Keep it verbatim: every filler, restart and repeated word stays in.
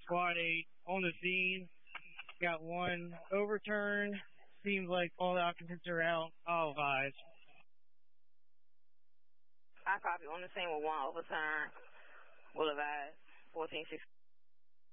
Squad eight on the scene. Got one overturn. Seems like all the occupants are out. I'll advise. I copy on the scene with one overturn. Will advise. fourteen sixty.